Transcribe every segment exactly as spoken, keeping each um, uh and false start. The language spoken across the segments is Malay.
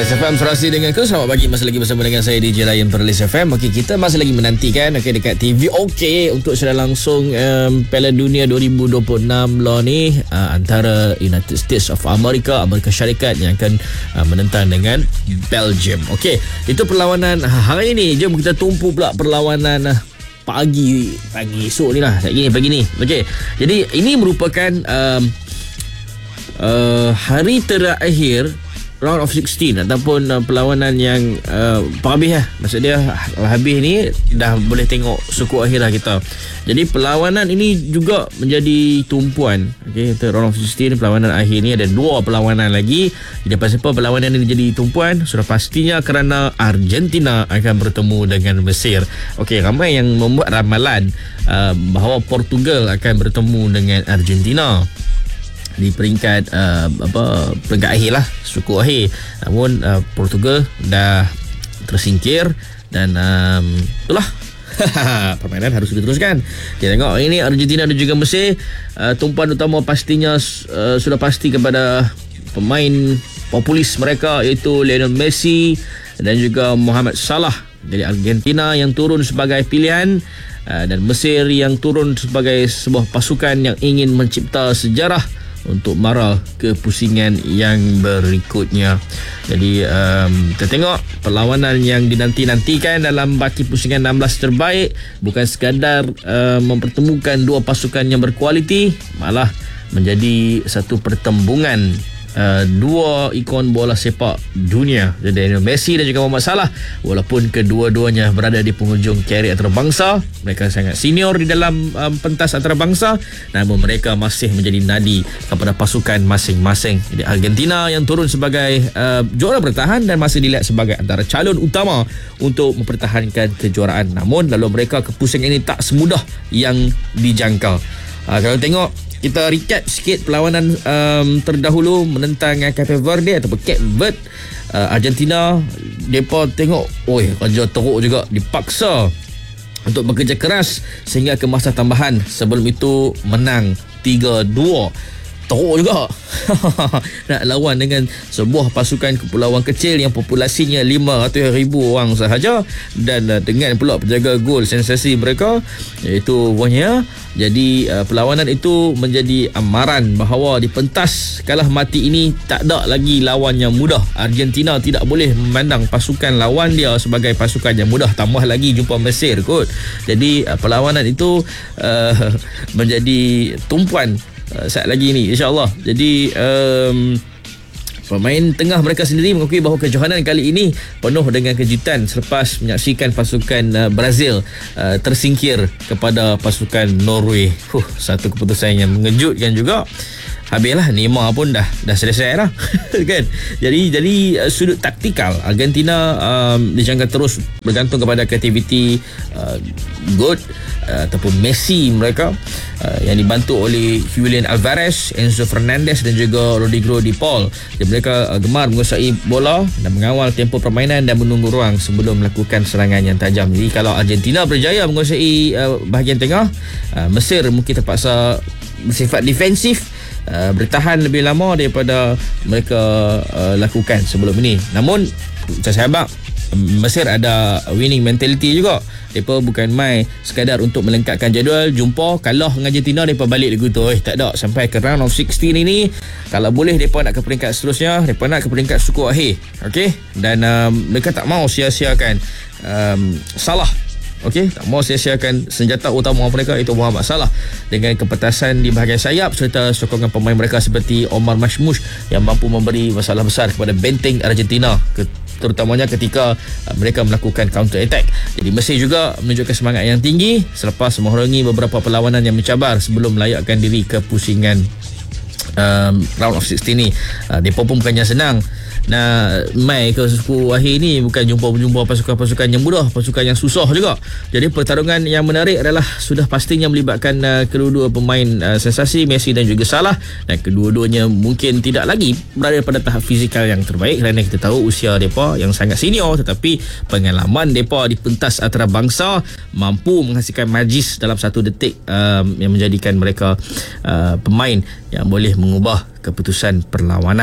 Perlis F M, serasi dengan ke. Selamat pagi, masih lagi bersama dengan saya D J Ryan Perlis F M. Okey, kita masih lagi menantikan okay, dekat T V okey untuk secara langsung um, Piala Dunia dua ribu dua puluh enam lah ni uh, antara United States of America, Amerika Syarikat yang akan uh, menentang dengan Belgium. Okey, itu perlawanan hari ini. Jom kita tumpu pula perlawanan uh, pagi pagi esok ni lah. Pagi ni, pagi ni. Okey. Jadi ini merupakan um, uh, hari terakhir round of sixteen ataupun uh, perlawanan yang uh, habis lah. Maksud dia habis ni dah boleh tengok suku akhir lah kita. Jadi perlawanan ini juga menjadi tumpuan. Okey, round of sixteen perlawanan akhir ni ada dua perlawanan lagi. Jadi apa perlawanan ini jadi tumpuan? Sudah pastinya kerana Argentina akan bertemu dengan Mesir. Okey, ramai yang membuat ramalan uh, bahawa Portugal akan bertemu dengan Argentina di peringkat uh, apa peringkat akhir lah, suku akhir. Namun uh, Portugal dah tersingkir dan um, itulah permainan harus diteruskan. Kita tengok ini Argentina dan juga Mesir. Uh, tumpuan utama pastinya uh, sudah pasti kepada pemain populis mereka, iaitu Lionel Messi dan juga Mohamed Salah. Jadi Argentina yang turun sebagai pilihan uh, dan Mesir yang turun sebagai sebuah pasukan yang ingin mencipta sejarah untuk mara ke pusingan yang berikutnya. Jadi um, kita tengok perlawanan yang dinanti-nantikan dalam baki pusingan enam belas terbaik bukan sekadar uh, mempertemukan dua pasukan yang berkualiti, malah menjadi satu pertembungan Uh, dua ikon bola sepak dunia, Lionel Messi dan juga Mohamed Salah. Walaupun kedua-duanya berada di penghujung karier antarabangsa, mereka sangat senior di dalam um, pentas antarabangsa, namun mereka masih menjadi nadi kepada pasukan masing-masing. Jadi Argentina yang turun sebagai uh, juara bertahan dan masih dilihat sebagai antara calon utama untuk mempertahankan kejuaraan. Namun lalu mereka ke pusingan ini tak semudah yang dijangka. Uh, kalau tengok, kita recap sikit perlawanan um, terdahulu menentang Cape Verde ataupun Cape Verde. uh, Argentina, mereka tengok, oi, Raja teruk juga, dipaksa untuk bekerja keras sehingga ke masa tambahan. Sebelum itu menang tiga dua. Teruk juga nak lawan dengan sebuah pasukan kepulauan kecil yang populasinya lima ratus ribu orang sahaja, dan uh, dengan pula penjaga gol sensasi mereka iaitu Wanya. Jadi uh, perlawanan itu menjadi amaran bahawa di pentas kalah mati ini tak ada lagi lawan yang mudah. Argentina tidak boleh memandang pasukan lawan dia sebagai pasukan yang mudah, tambah lagi jumpa Mesir kot. Jadi uh, perlawanan itu uh, menjadi tumpuan Uh, saat lagi ni, insyaAllah. Jadi um, pemain tengah mereka sendiri mengakui bahawa kejohanan kali ini penuh dengan kejutan selepas menyaksikan pasukan uh, Brazil uh, tersingkir kepada pasukan Norway. Huh, satu keputusan yang mengejutkan juga. Habislah, Neymar pun dah dah selesai lah kan. Jadi jadi uh, sudut taktikal Argentina um, dijangka terus bergantung kepada kreativiti uh, God uh, ataupun Messi mereka uh, yang dibantu oleh Julian Alvarez, Enzo Fernandez dan juga Rodrigo de Paul. Jadi mereka uh, gemar menguasai bola dan mengawal tempo permainan dan menunggu ruang sebelum melakukan serangan yang tajam. Jadi kalau Argentina berjaya menguasai uh, bahagian tengah, uh, Mesir mungkin terpaksa bersifat defensif, Uh, bertahan lebih lama daripada mereka uh, lakukan sebelum ini. Namun saya harap Mesir ada winning mentality juga. Mereka bukan main sekadar untuk melengkapkan jadual, jumpa kalah dengan Argentina mereka balik lagu tu. Eh, tak ada, sampai ke round of sixteen ini kalau boleh mereka nak ke peringkat seterusnya, mereka nak ke peringkat suku akhir. Okey, dan um, mereka tak mau sia-siakan um, Salah. Okey, tak mahu sia-siakan senjata utama mereka iaitu Mohamed Salah dengan kepetasan di bahagian sayap serta sokongan pemain mereka seperti Omar Marmoush yang mampu memberi masalah besar kepada benteng Argentina, terutamanya ketika mereka melakukan counter attack. Jadi Mesir juga menunjukkan semangat yang tinggi selepas menghalangi beberapa perlawanan yang mencabar sebelum melayakkan diri ke pusingan um, round of sixteen ni. Uh, mereka pun bukannya senang nak mai ke suku akhir ni, bukan jumpa-jumpa pasukan-pasukan yang mudah, pasukan yang susah juga. Jadi pertarungan yang menarik adalah sudah pastinya melibatkan uh, kedua-dua pemain uh, sensasi Messi dan juga Salah, dan kedua-duanya mungkin tidak lagi berada pada tahap fizikal yang terbaik kerana kita tahu usia mereka yang sangat senior, tetapi pengalaman mereka di pentas antarabangsa mampu menghasilkan majlis dalam satu detik um, yang menjadikan mereka uh, pemain yang boleh mengubah keputusan perlawanan.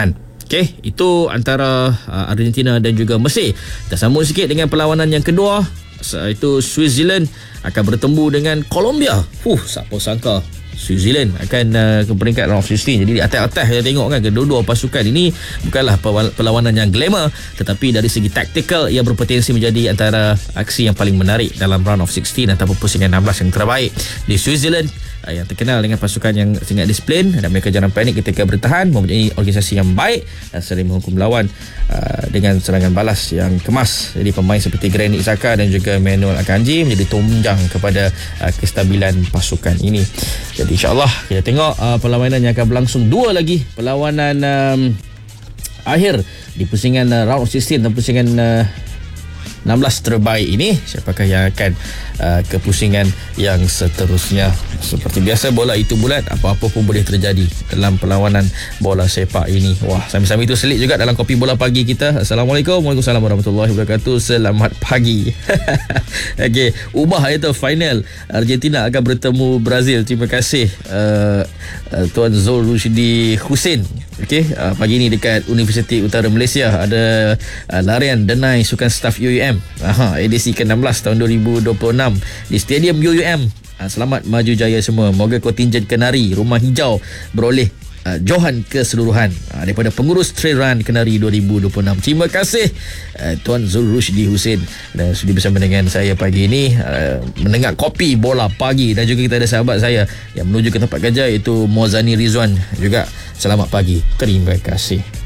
Okey, itu antara uh, Argentina dan juga Mesir. Kita sambung sikit dengan perlawanan yang kedua, iaitu Switzerland akan bertemu dengan Colombia. Huh, siapa sangka Switzerland akan uh, ke peringkat round of sixteen. Jadi di atas-atas kita tengok kan, kedua-dua pasukan ini bukanlah perlawanan yang glamour, tetapi dari segi taktikal ia berpotensi menjadi antara aksi yang paling menarik dalam round of sixteen ataupun pusingan enam belas yang terbaik. Di Switzerland uh, yang terkenal dengan pasukan yang sangat disiplin dan mereka jarang panik ketika bertahan, mempunyai organisasi yang baik dan sering menghukum lawan uh, dengan serangan balas yang kemas. Jadi pemain seperti Granit Xhaka dan juga Manuel Akanji menjadi tunjang kepada uh, kestabilan pasukan ini. Jadi insyaAllah kita tengok uh, perlawanan yang akan berlangsung dua lagi, perlawanan um, akhir di pusingan uh, round of sixteen dan pusingan uh, enam belas terbaik ini. Siapakah yang akan uh, ke pusingan yang seterusnya? Seperti biasa, bola itu bulat, apa-apa pun boleh terjadi dalam perlawanan bola sepak ini. Wah, sambil-sambil itu selit juga dalam kopi bola pagi kita. Assalamualaikum. Waalaikumsalam warahmatullahi wabarakatuh. Selamat pagi. Okey, ubah itu final Argentina akan bertemu Brazil. Terima kasih uh, uh, Tuan Zul Rushdi Hussein. Okey, uh, pagi ini dekat Universiti Utara Malaysia ada uh, larian denai sukan staf U U M. Aha, edisi ke enam belas tahun dua ribu dua puluh enam di Stadium U U M. Uh, selamat maju jaya semua. Moga kontingen Kenari Rumah Hijau beroleh uh, johan keseluruhan uh, daripada pengurus Trail Run Kenari dua ribu dua puluh enam. Terima kasih uh, Tuan Zul Rushdi Hussein dan sudi bersama dengan saya pagi ini uh, mendengar kopi bola pagi. Dan juga kita ada sahabat saya yang menuju ke tempat kerja, iaitu Mozani Rizwan juga. Selamat pagi. Terima kasih.